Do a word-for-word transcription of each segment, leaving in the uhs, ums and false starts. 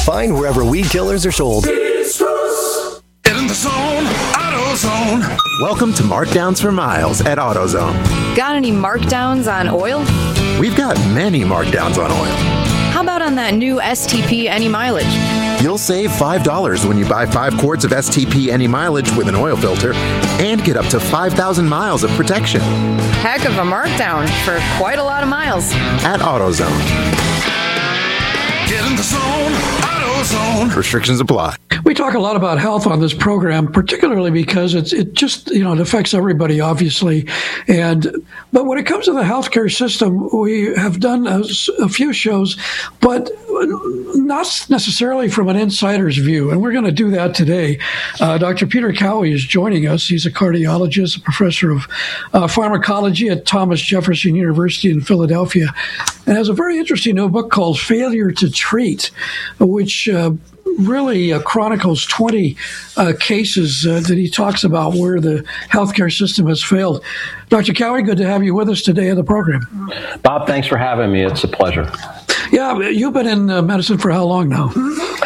Find wherever weed killers are sold. Get in the zone, AutoZone. Welcome to Markdowns for Miles at AutoZone. Got any markdowns on oil? We've got many markdowns on oil. How about on that new S T P Any Mileage? You'll save five dollars when you buy five quarts of S T P Any Mileage with an oil filter and get up to five thousand miles of protection. Heck of a markdown for quite a lot of miles. At AutoZone. Get in the zone, AutoZone. Restrictions apply. We talk a lot about health on this program, particularly because it's it just, you know, it affects everybody, obviously. And but when it comes to the healthcare system, we have done a, a few shows, but not necessarily from an insider's view. And we're going to do that today. Uh, Doctor Peter Cowie is joining us. He's a cardiologist, a professor of uh, pharmacology at Thomas Jefferson University in Philadelphia, and has a very interesting new book called Failure to Treat, which uh, really uh, chronicles twenty uh, cases uh, that he talks about where the healthcare system has failed. Doctor Cowie, good to have you with us today on the program. Bob, thanks for having me. It's a pleasure. Yeah, you've been in uh, medicine for how long now?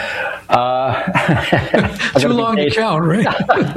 Uh, Too long to count, right?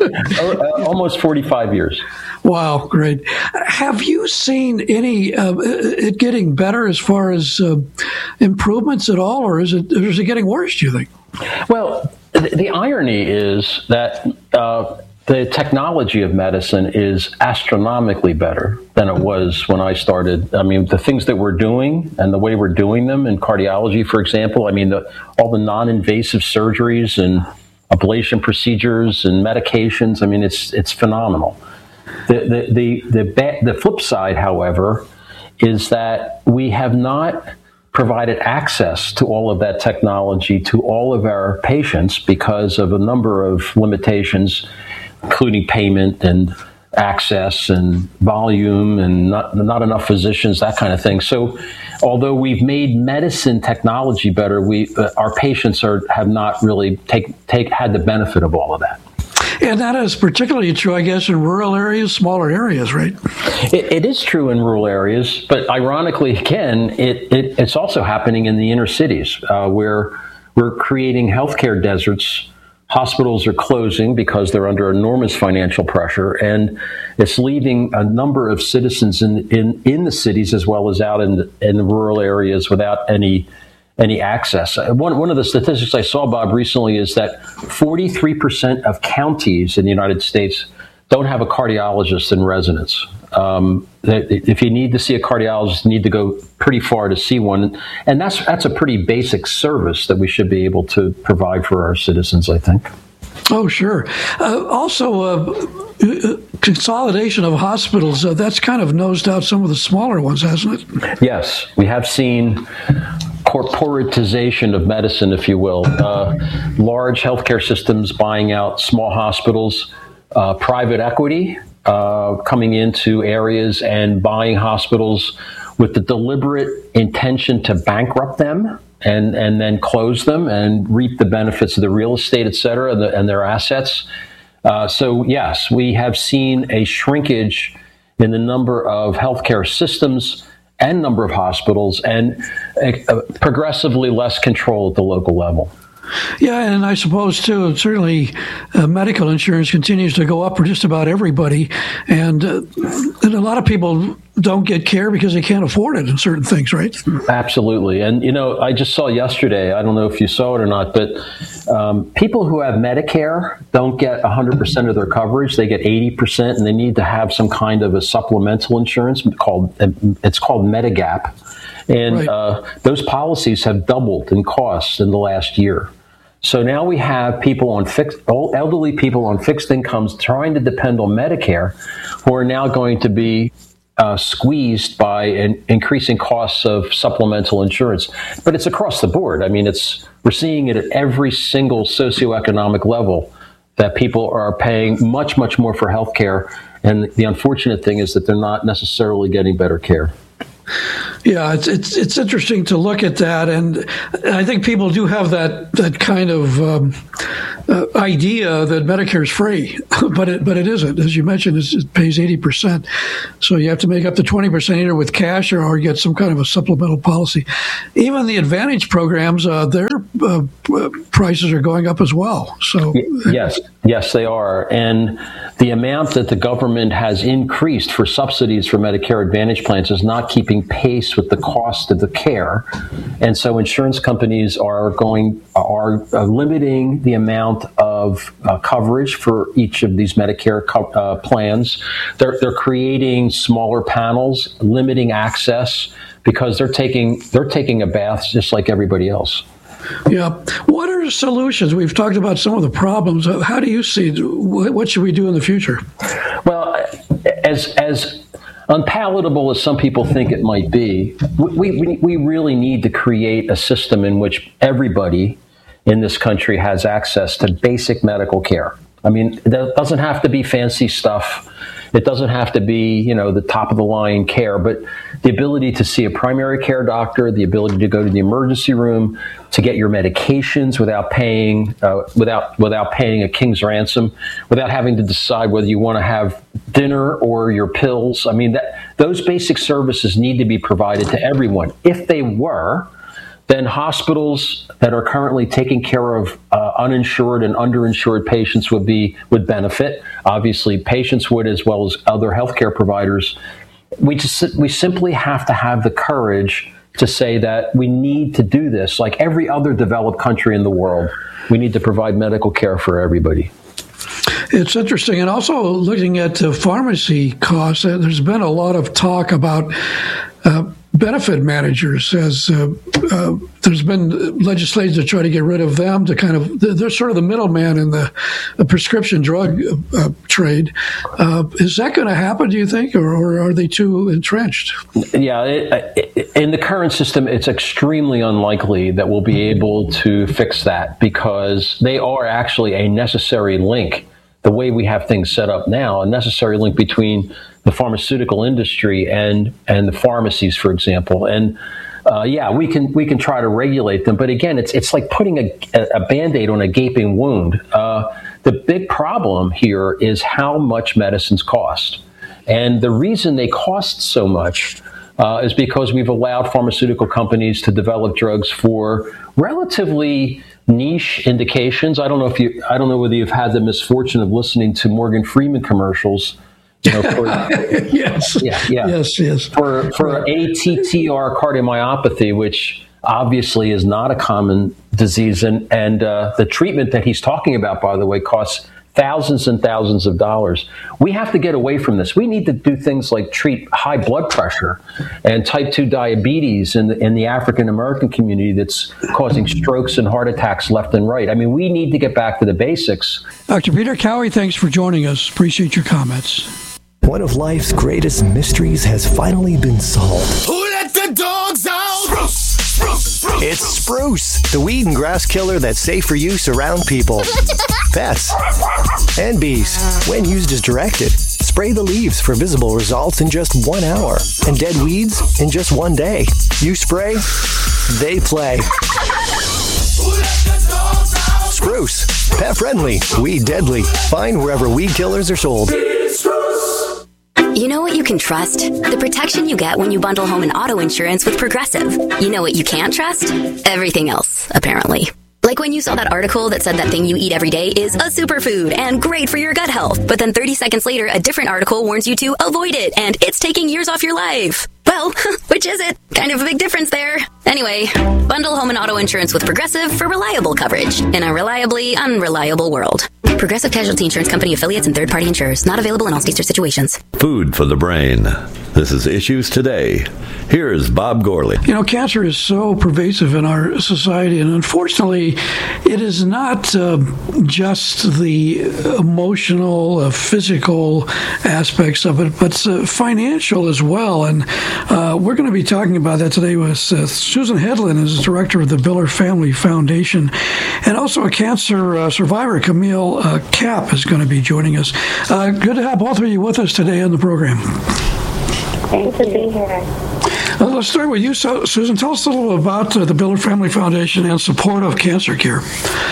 Almost forty-five years. Wow, great. Have you seen any uh, it getting better as far as uh, improvements at all, or is it is it getting worse, do you think? Well, the, the irony is that uh, the technology of medicine is astronomically better than it was when I started. I mean, the things that we're doing and the way we're doing them in cardiology, for example, I mean, the, all the non-invasive surgeries and ablation procedures and medications, I mean, it's it's phenomenal. The, the, the, the, ba- the flip side, however, is that we have not provided access to all of that technology to all of our patients because of a number of limitations, including payment and access and volume and not, not enough physicians, that kind of thing. So although we've made medicine technology better, we uh, our patients are have not really take, take had the benefit of all of that. And that is particularly true, I guess, in rural areas, smaller areas, right? It, it is true in rural areas, but ironically, again, it, it it's also happening in the inner cities uh, where we're creating healthcare deserts. Hospitals are closing because they're under enormous financial pressure, and it's leaving a number of citizens in in, in the cities as well as out in the, in the rural areas without any any access. One, one of the statistics I saw, Bob, recently is that forty-three percent of counties in the United States don't have a cardiologist in residence. Um, if you need to see a cardiologist, you need to go pretty far to see one. And that's that's a pretty basic service that we should be able to provide for our citizens, I think. Oh, sure. Uh, also, uh, consolidation of hospitals, uh, that's kind of nosed out some of the smaller ones, hasn't it? Yes, we have seen corporatization of medicine, if you will. Uh, large healthcare systems buying out small hospitals, uh, private equity uh, coming into areas and buying hospitals with the deliberate intention to bankrupt them and, and then close them and reap the benefits of the real estate, et cetera, and, the, and their assets. Uh, so, yes, we have seen a shrinkage in the number of healthcare systems and number of hospitals, and uh, progressively less control at the local level. Yeah, and I suppose, too, certainly uh, medical insurance continues to go up for just about everybody, and, uh, and a lot of people don't get care because they can't afford it in certain things, right? Absolutely. And, you know, I just saw yesterday, I don't know if you saw it or not, but um, people who have Medicare don't get one hundred percent of their coverage. They get eighty percent, and they need to have some kind of a supplemental insurance called, it's called Medigap. And right. uh, those policies have doubled in cost in the last year. So now we have people on fixed, elderly people on fixed incomes trying to depend on Medicare, who are now going to be uh, squeezed by an increasing costs of supplemental insurance. But it's across the board. I mean, it's we're seeing it at every single socioeconomic level that people are paying much, much more for health care. And the unfortunate thing is that they're not necessarily getting better care. Yeah, it's it's it's interesting to look at that, and I think people do have that that kind of um, uh, idea that Medicare is free, but it but it isn't. As you mentioned, it's, it pays eighty percent, so you have to make up the twenty percent either with cash or, or get some kind of a supplemental policy. Even the Advantage programs, uh, their uh, prices are going up as well. So yes, yes, they are, and the amount that the government has increased for subsidies for Medicare Advantage plans is not keeping pace with the cost of the care, and so insurance companies are going are uh, limiting the amount of uh, coverage for each of these Medicare co- uh, plans. They're they're creating smaller panels, limiting access because they're taking they're taking a bath just like everybody else. Yeah. What are the solutions? We've talked about some of the problems. How do you see? What should we do in the future? Well, as as unpalatable as some people think it might be, we, we, we really need to create a system in which everybody in this country has access to basic medical care. I mean, it doesn't have to be fancy stuff. It doesn't have to be, you know, the top of the line care, but the ability to see a primary care doctor, the ability to go to the emergency room, to get your medications without paying, uh, without without paying a king's ransom, without having to decide whether you want to have dinner or your pills. I mean, that, those basic services need to be provided to everyone. If they were, then hospitals that are currently taking care of uh, uninsured and underinsured patients would be would benefit. Obviously, patients would, as well as other healthcare providers. We just we simply have to have the courage to say that we need to do this. Like every other developed country in the world, we need to provide medical care for everybody. It's interesting. And also looking at uh, pharmacy costs, uh, there's been a lot of talk about uh, benefit managers, as uh, uh, there's been legislation to try to get rid of them, to kind of, they're sort of the middleman in the uh, prescription drug uh, trade. Uh, is that going to happen, do you think, or, or are they too entrenched? Yeah, it, it, in the current system, it's extremely unlikely that we'll be able to fix that, because they are actually a necessary link, the way we have things set up now, a necessary link between the pharmaceutical industry and and the pharmacies, for example. And uh, yeah, we can we can try to regulate them, but again, it's it's like putting a, a Band-Aid on a gaping wound. Uh, the big problem here is how much medicines cost, and the reason they cost so much uh, is because we've allowed pharmaceutical companies to develop drugs for relatively niche indications. I don't know if you I don't know whether you've had the misfortune of listening to Morgan Freeman commercials. You know, for, yes, yeah, yeah. yes, yes. For for A T T R cardiomyopathy, which obviously is not a common disease, and and uh, the treatment that he's talking about, by the way, costs thousands and thousands of dollars. We have to get away from this. We need to do things like treat high blood pressure and type two diabetes in the, in the African American community that's causing strokes and heart attacks left and right. I mean, we need to get back to the basics. Doctor Peter Cowie, thanks for joining us. Appreciate your comments. One of life's greatest mysteries has finally been solved. Who let the dogs out? Spruce, spruce, spruce. It's Spruce, the weed and grass killer that's safe for use around people, pets, and bees. When used as directed, spray the leaves for visible results in just one hour, and dead weeds in just one day. You spray, they play. Who let the dogs out? Spruce, pet friendly, weed deadly. Find wherever weed killers are sold. You know what you can trust? The protection you get when you bundle home and auto insurance with Progressive. You know what you can't trust? Everything else, apparently. Like when you saw that article that said that thing you eat every day is a superfood and great for your gut health. But then thirty seconds later, a different article warns you to avoid it and it's taking years off your life. Well, which is it? Kind of a big difference there. Anyway, bundle home and auto insurance with Progressive for reliable coverage in a reliably unreliable world. Progressive Casualty Insurance Company affiliates and third-party insurers. Not available in all states or situations. Food for the brain. This is Issues Today. Here's Bob Gourley. You know, cancer is so pervasive in our society, and unfortunately, it is not uh, just the emotional, uh, physical aspects of it, but uh, financial as well. And uh, we're going to be talking about that today with uh, Susan Hedlund, is director of the Biller Family Foundation, and also a cancer uh, survivor, Camille uh, Kapp, is going to be joining us. Uh, good to have both of you with us today on the program. Thanks for being here. Uh, let's start with you, so, Susan. Tell us a little about uh, the Biller Family Foundation and support of cancer care.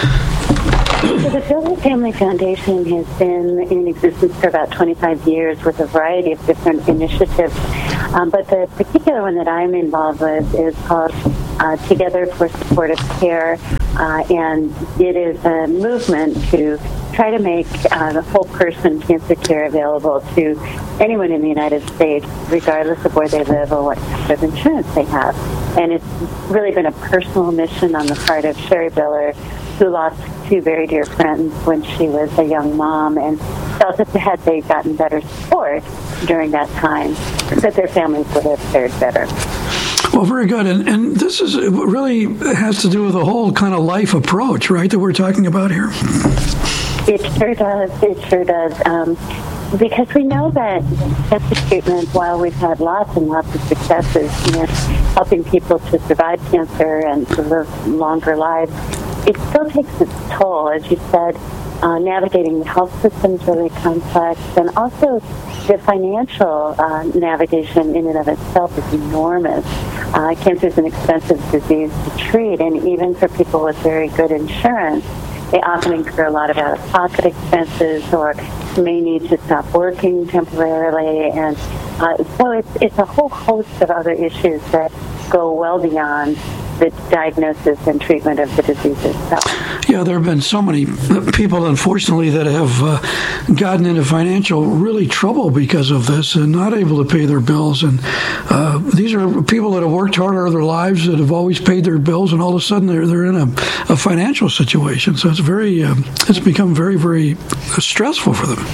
So the Biller Family Foundation has been in existence for about twenty-five years with a variety of different initiatives. Um, but the particular one that I'm involved with is called uh, Together for Supportive Care. Uh, and it is a movement to try to make uh, the whole person cancer care available to anyone in the United States, regardless of where they live or what type of insurance they have. And it's really been a personal mission on the part of Sherry Biller, who lost two very dear friends when she was a young mom and felt that had they gotten better support during that time, that their families would have fared better. Well, very good. And, and this is it really has to do with the whole kind of life approach, right, that we're talking about here? It sure does. It sure does. Um, because we know that cancer treatment, while we've had lots and lots of successes, you know, helping people to survive cancer and to live longer lives, it still takes its toll. As you said, uh, navigating the health system is really complex, and also the financial uh, navigation in and of itself is enormous. Uh, cancer is an expensive disease to treat, and even for people with very good insurance, they often incur a lot of out-of-pocket expenses or may need to stop working temporarily. And uh, so it's, it's a whole host of other issues that go well beyond the diagnosis and treatment of the disease itself. Yeah, there have been so many people, unfortunately, that have uh, gotten into financial really trouble because of this and not able to pay their bills. And uh, these are people that have worked hard all their lives, that have always paid their bills, and all of a sudden they're they're in a, a financial situation. So it's very uh, it's become very very stressful for them.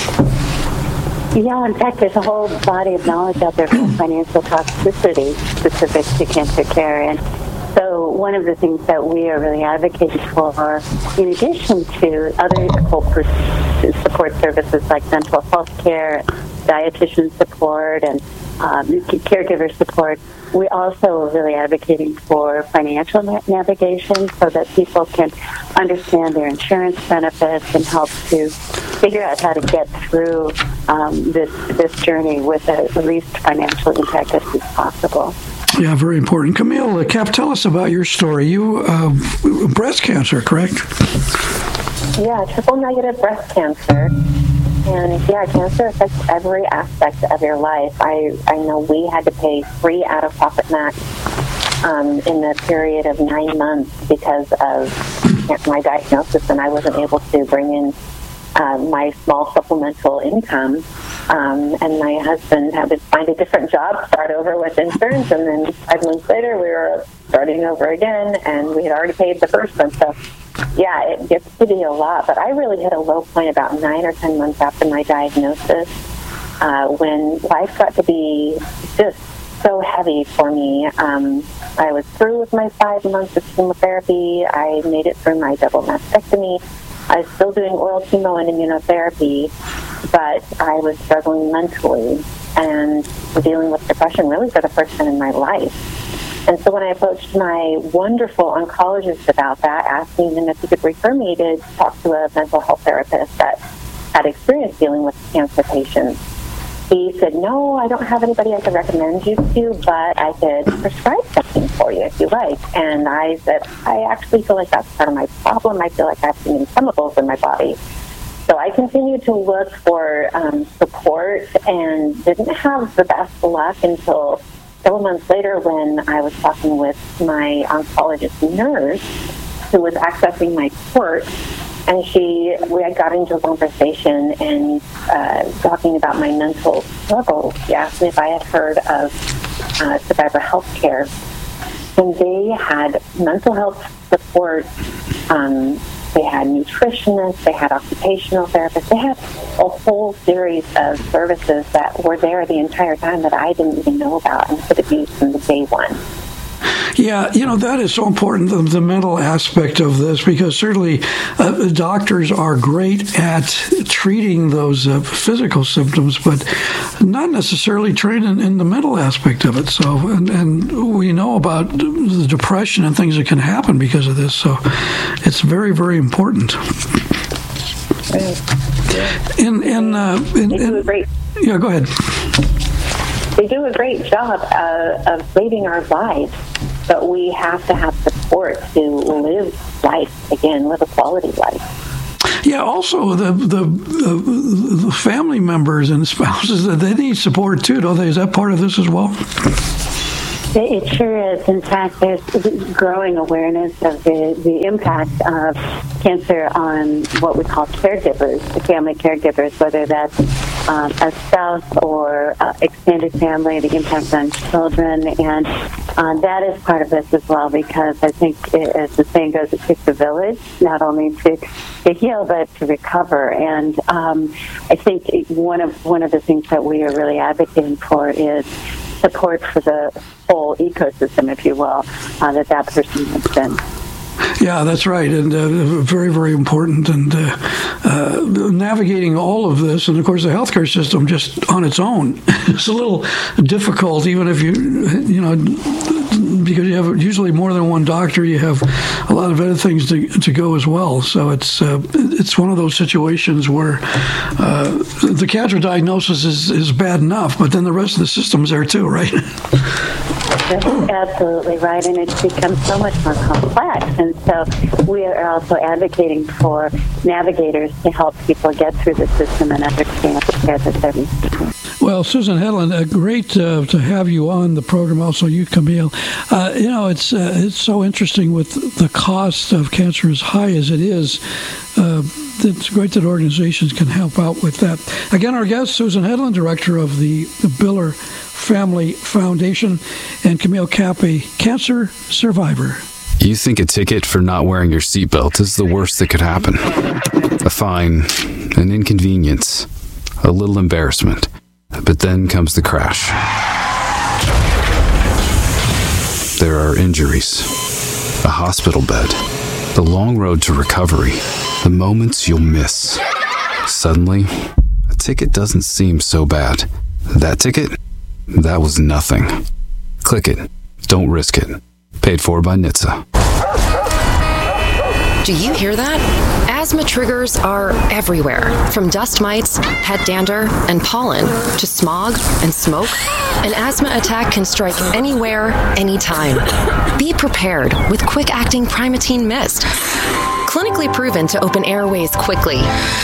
Yeah, in fact, there's a whole body of knowledge out there for financial toxicity specific to cancer care. And so one of the things that we are really advocating for, in addition to other support services like mental health care, dietitian support, and um, caregiver support, we also are really advocating for financial na- navigation so that people can understand their insurance benefits and help to figure out how to get through um, this this journey with the least financial impact as possible. Yeah, very important. Camille, uh, Cap, tell us about your story. You, uh, breast cancer, correct? Yeah, triple negative breast cancer. And yeah, cancer affects every aspect of your life. I, I know we had to pay three out-of-pocket max um, in the period of nine months because of my diagnosis, and I wasn't able to bring in uh, my small supplemental income. Um, and my husband had to find a different job, start over with insurance, and then five months later we were starting over again, and we had already paid the first one. So, yeah, it gets to be a lot. But I really hit a low point about nine or ten months after my diagnosis uh, when life got to be just so heavy for me. Um, I was through with my five months of chemotherapy. I made it through my double mastectomy. I was still doing oral chemo and immunotherapy, but I was struggling mentally and dealing with depression really for the first time in my life. And so when I approached my wonderful oncologist about that, asking him if he could refer me to talk to a mental health therapist that had experience dealing with cancer patients, he said, no, I don't have anybody I could recommend you to, but I could prescribe something for you if you like. And I said, I actually feel like that's part of my problem. I feel like I have too many chemicals in my body. So I continued to look for um, support and didn't have the best luck until several months later when I was talking with my oncologist nurse who was accessing my court. And she, we had got into a conversation and uh, talking about my mental struggles. She asked me if I had heard of uh, Survivor Healthcare. And they had mental health support. Um, they had nutritionists. They had occupational therapists. They had a whole series of services that were there the entire time that I didn't even know about and could have used from the day one. Yeah, you know, that is so important, the, the mental aspect of this, because certainly uh, doctors are great at treating those uh, physical symptoms, but not necessarily trained in, in the mental aspect of it. So, and, and we know about the depression and things that can happen because of this. So it's very, very important. In, in, uh, in, in, great. Yeah, go ahead. They they do a great job uh, of saving our lives, but we have to have support to live life again, live a quality life. Yeah, also the, the the family members and spouses, they need support too, don't they? Is that part of this as well? It sure is. In fact, there's growing awareness of the, the impact of cancer on what we call caregivers, the family caregivers, whether that's um, a spouse or uh, extended family, the impact on children. And uh, that is part of this as well, because I think, it, as the saying goes, it takes a village, not only to, to heal, but to recover. And um, I think one of one of the things that we are really advocating for is support for the whole ecosystem, if you will, uh, that that person has been. Yeah, that's right, and uh, very, very important. And uh, uh, navigating all of this, and of course, the healthcare system just on its own is a little difficult, even if you, you know, because you have usually more than one doctor, you have a lot of other things to to go as well. So it's uh, it's one of those situations where uh, the cancer diagnosis is, is bad enough, but then the rest of the system's there too, right? That's absolutely right, and it's become so much more complex. And so we are also advocating for navigators to help people get through the system and understand the care that they're receiving. Well, Susan Hedlund, uh, great uh, to have you on the program. Also, you, Camille. Uh, you know, it's uh, it's so interesting with the cost of cancer as high as it is. Uh, it's great that organizations can help out with that. Again, our guest, Susan Hedlund, director of the, the Biller Family Foundation, and Camille Cappe, cancer survivor. You think a ticket for not wearing your seatbelt is the worst that could happen. A fine, an inconvenience, a little embarrassment. But then comes the crash. There are injuries, a hospital bed, the long road to recovery, the moments you'll miss. Suddenly, a ticket doesn't seem so bad. That ticket? That was nothing. Click it. Don't risk it. Paid for by N H T S A. Do you hear that? Asthma triggers are everywhere, from dust mites, head dander, and pollen, to smog and smoke. An asthma attack can strike anywhere, anytime. Be prepared with quick-acting Primatene Mist. Clinically proven to open airways quickly.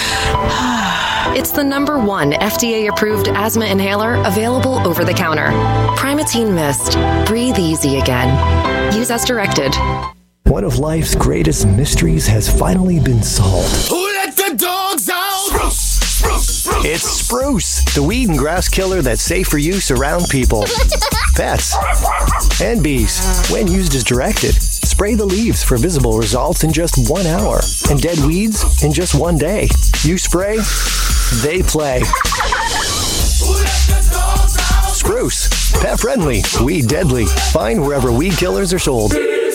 It's the number one F D A-approved asthma inhaler available over the counter. Primatene Mist. Breathe easy again. Use as directed. One of life's greatest mysteries has finally been solved. Who let the dogs out? Spruce, spruce, spruce. It's Spruce, the weed and grass killer that's safe for use around people, pets, and bees. When used as directed, spray the leaves for visible results in just one hour, and dead weeds in just one day. You spray, they play. Who let the dogs out? Spruce, pet friendly, weed deadly. Find wherever weed killers are sold.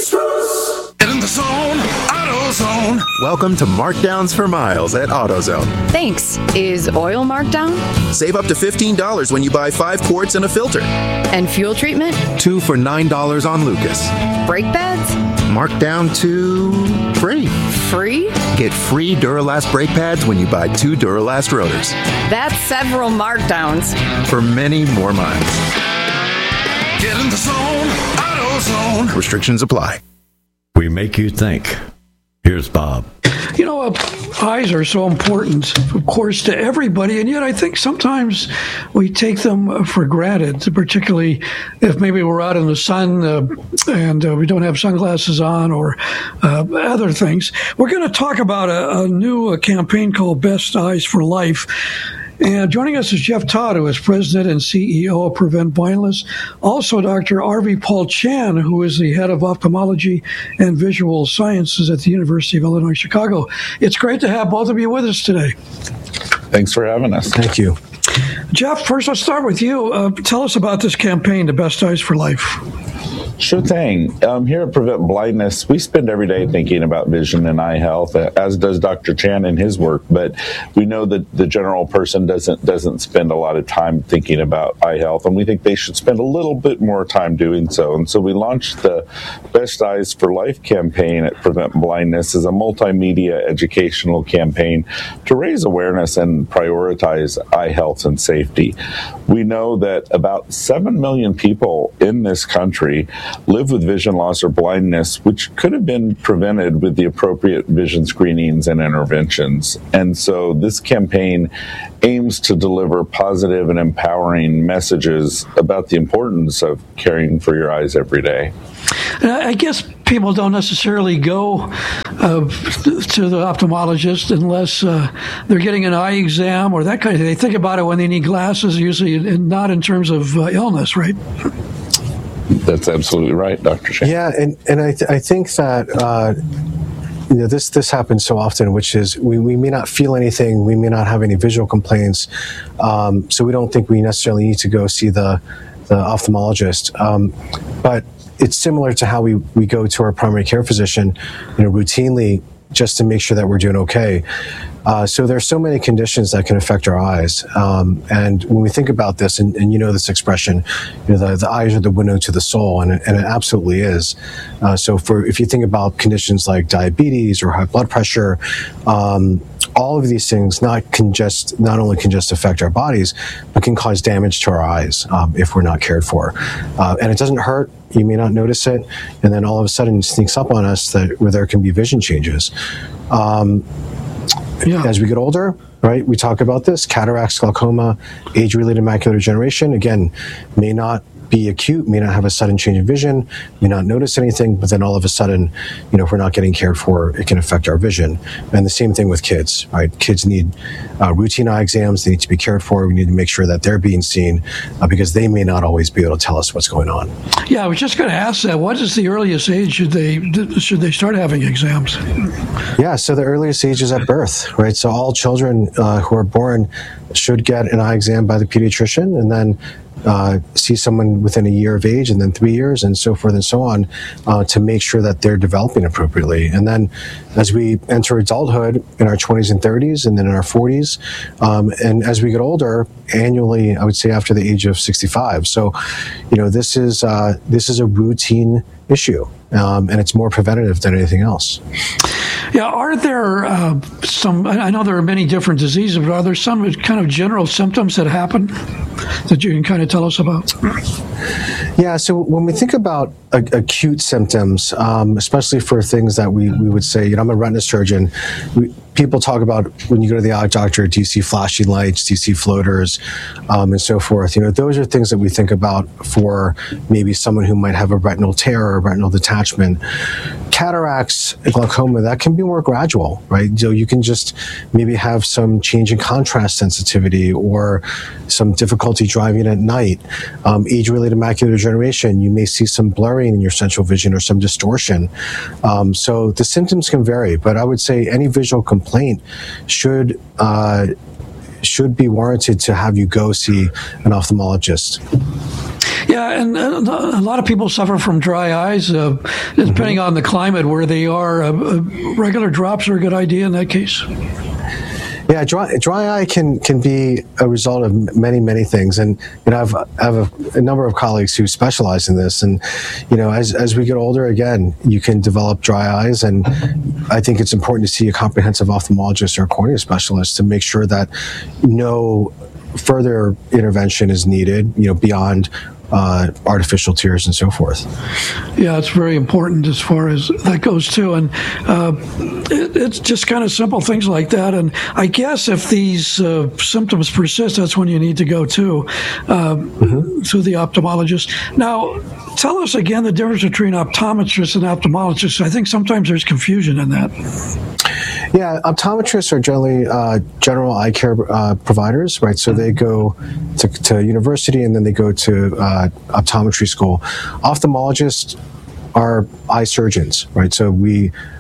In the zone, AutoZone. Welcome to Markdowns for Miles at AutoZone. Thanks. Is oil marked down? Save up to fifteen dollars when you buy five quarts and a filter. And fuel treatment? Two for nine dollars on Lucas. Brake pads? Marked down to free. Free? Get free Duralast brake pads when you buy two Duralast rotors. That's several markdowns. For many more miles. Get in the zone, AutoZone. Restrictions apply. We make you think. Here's Bob. You know, uh, eyes are so important, of course, to everybody, and yet I think sometimes we take them for granted, particularly if maybe we're out in the sun uh, and uh, we don't have sunglasses on or uh, other things. We're going to talk about a, a new uh, campaign called Best Eyes for Life. And joining us is Jeff Todd, who is president and C E O of Prevent Blindness. Also, Doctor Arvi Paul Chan, who is the head of ophthalmology and visual sciences at the University of Illinois Chicago. It's great to have both of you with us today. Thanks for having us. Thank you. Jeff, first let's start with you. Uh, tell us about this campaign, The Best Eyes for Life. Sure thing. Um, here at Prevent Blindness, we spend every day thinking about vision and eye health, as does Doctor Chan in his work. But we know that the general person doesn't doesn't spend a lot of time thinking about eye health, and we think they should spend a little bit more time doing so. And so we launched the Best Eyes for Life campaign at Prevent Blindness as a multimedia educational campaign to raise awareness and prioritize eye health and safety. We know that about seven million people in this country live with vision loss or blindness, which could have been prevented with the appropriate vision screenings and interventions. And so this campaign aims to deliver positive and empowering messages about the importance of caring for your eyes every day. I guess people don't necessarily go uh, to the ophthalmologist unless uh, they're getting an eye exam or that kind of thing. They think about it when they need glasses, usually, and not in terms of uh, illness, right? That's absolutely right, Doctor Shane. Yeah, and, and I, th- I think that uh, you know this this happens so often, which is we, we may not feel anything, we may not have any visual complaints, um, so we don't think we necessarily need to go see the the ophthalmologist. Um, but it's similar to how we, we go to our primary care physician, you know, routinely just to make sure that we're doing okay. Uh, so there's so many conditions that can affect our eyes. Um, and when we think about this, and, and you know this expression, you know, the, the eyes are the window to the soul, and it, and it absolutely is. Uh, so for if you think about conditions like diabetes or high blood pressure, um, all of these things not can just not only can just affect our bodies, but can cause damage to our eyes um, if we're not cared for. Uh, and it doesn't hurt. You may not notice it, and then all of a sudden it sneaks up on us that where there can be vision changes. Um, yeah. As we get older, right, we talk about this, cataracts, glaucoma, age-related macular degeneration, again, may not be acute, may not have a sudden change in vision, may not notice anything, but then all of a sudden, you know, if we're not getting cared for, it can affect our vision. And the same thing with kids, right? Kids need uh, routine eye exams, they need to be cared for, we need to make sure that they're being seen uh, because they may not always be able to tell us what's going on. Yeah, I was just going to ask that. What is the earliest age should they should they start having exams? Yeah, so the earliest age is at birth, right? So all children uh, who are born should get an eye exam by the pediatrician, and then Uh, see someone within a year of age, and then three years, and so forth and so on, uh, to make sure that they're developing appropriately. And then as we enter adulthood in our twenties and thirties, and then in our forties, um, and as we get older, annually, I would say after the age of sixty-five. So, you know, this is uh, this is a routine issue, um, and it's more preventative than anything else. Yeah, are there uh, some, I know there are many different diseases, but are there some kind of general symptoms that happen that you can kind of tell us about? Yeah, so when we think about a, acute symptoms, um, especially for things that we, we would say, you know, I'm a retina surgeon, we, people talk about when you go to the eye doctor, do you see flashing lights, do you see floaters, um, and so forth. You know, those are things that we think about for maybe someone who might have a retinal tear or a retinal detachment. Cataracts, glaucoma, that can be more gradual, right? So you can just maybe have some change in contrast sensitivity or some difficulty driving at night. Um, age-related macular degeneration, you may see some blurring in your central vision or some distortion. Um, so the symptoms can vary, but I would say any visual complaint should uh, should be warranted to have you go see an ophthalmologist. Yeah, and a lot of people suffer from dry eyes, uh, depending mm-hmm. on the climate where they are. Uh, uh, regular drops are a good idea in that case. Yeah, dry, dry eye can, can be a result of many, many things. And, you know, I've, I have a, a number of colleagues who specialize in this. And, you know, as, as we get older, again, you can develop dry eyes. And I think it's important to see a comprehensive ophthalmologist or a cornea specialist to make sure that no further intervention is needed, you know, beyond Uh, artificial tears and so forth. Yeah, it's very important as far as that goes too, and uh, it, it's just kind of simple things like that. And I guess if these uh, symptoms persist, that's when you need to go to uh, mm-hmm. to the ophthalmologist. Now, tell us again the difference between optometrists and ophthalmologists. I think sometimes there's confusion in that. Yeah, optometrists are generally uh, general eye care uh, providers, right? So they go to, to university and then they go to uh, optometry school. Ophthalmologists are eye surgeons, right? So we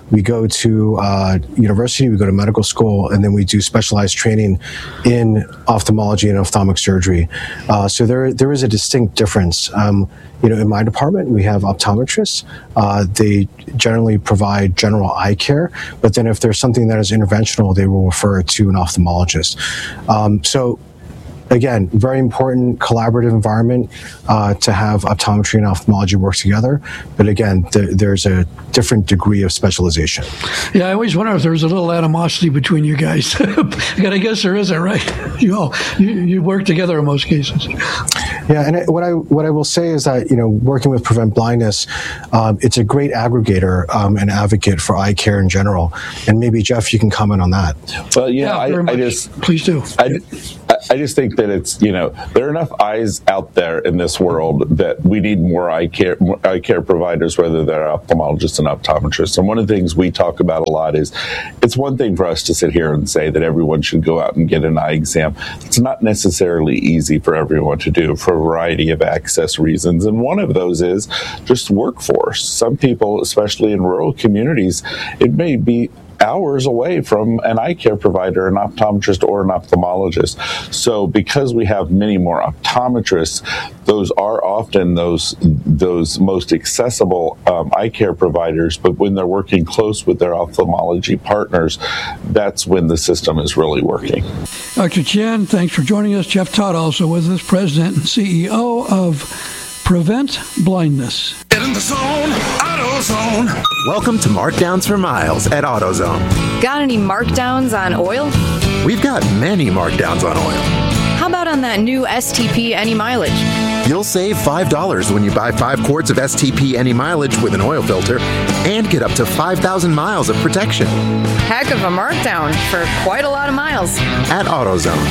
we go to uh, university, we go to medical school, and then we do specialized training in ophthalmology and ophthalmic surgery. Uh, so there there is a distinct difference. Um, you know, in my department, we have optometrists. Uh, they generally provide general eye care, but then if there's something that is interventional, they will refer to an ophthalmologist. Um, so again, very important collaborative environment uh, to have optometry and ophthalmology work together. But again, th- there's a different degree of specialization. Yeah, I always wonder if there's a little animosity between you guys. And I guess there isn't, right? You all, you, you work together in most cases. Yeah, and what I what I will say is that, you know, working with Prevent Blindness, um, it's a great aggregator um, and advocate for eye care in general. And maybe, Jeff, you can comment on that. Well, you yeah, know, I, I just please do. I, I just think that it's, you know, there are enough eyes out there in this world that we need more eye care more eye care providers, whether they're ophthalmologists and optometrists. And one of the things we talk about a lot is it's one thing for us to sit here and say that everyone should go out and get an eye exam. It's not necessarily easy for everyone to do for a variety of access reasons. And one of those is just workforce. Some people, especially in rural communities, it may be hours away from an eye care provider, an optometrist or an ophthalmologist. So because we have many more optometrists, those are often those those most accessible um, eye care providers. But when they're working close with their ophthalmology partners, that's when the system is really working. Doctor Chen, thanks for joining us. Jeff Todd also with us, President and C E O of Prevent Blindness. Get in the zone, AutoZone. Welcome to Markdowns for Miles at AutoZone. Got any markdowns on oil? We've got many markdowns on oil. How about on that new S T P Any Mileage? You'll save five dollars when you buy five quarts of S T P Any Mileage with an oil filter and get up to five thousand miles of protection. Heck of a markdown for quite a lot of miles. At AutoZone.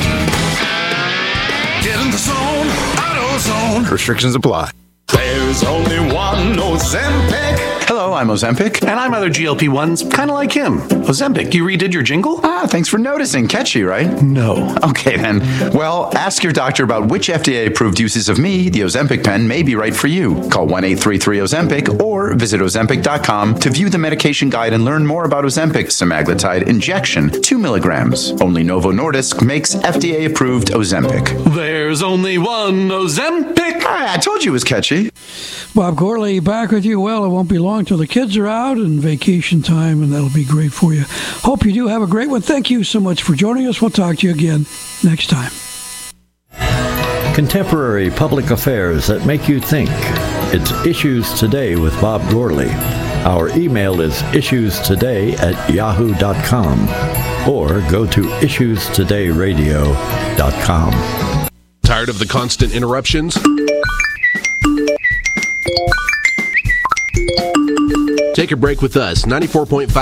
Get in the zone, AutoZone. Restrictions apply. There's only one Ozempic. Hello, I'm Ozempic, and I'm other G L P ones, kind of like him. Ozempic, you redid your jingle? Ah, thanks for noticing. Catchy, right? No. Okay, then. Well, ask your doctor about which F D A-approved uses of me, the Ozempic pen, may be right for you. Call one eight three three Ozempic or visit Ozempic dot com to view the medication guide and learn more about Ozempic semaglutide injection, two milligrams. Only Novo Nordisk makes F D A-approved Ozempic. There's only one Ozempic. Ah, I told you it was catchy. Bob Gourley back with you. Well, it won't be long till the kids are out and vacation time, and that'll be great for you. Hope you do have a great one. Thank you so much for joining us. We'll talk to you again next time. Contemporary public affairs that make you think. It's Issues Today with Bob Gourley. Our email is issues today at yahoo dot com or go to issues today radio dot com. Tired of the constant interruptions? Take a break with us. ninety-four point five